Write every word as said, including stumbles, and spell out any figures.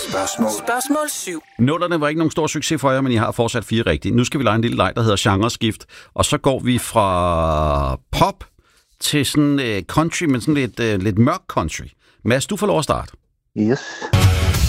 Spørgsmål. Spørgsmål syv. Nullerne var ikke nogen stor succes for jer, men I har fortsat fire rigtige. Nu skal vi lege en lille leg, der hedder genreskift. Og så går vi fra pop til sådan uh, country, men sådan lidt, uh, lidt mørk country. Mads, du får lov at starte. Yes.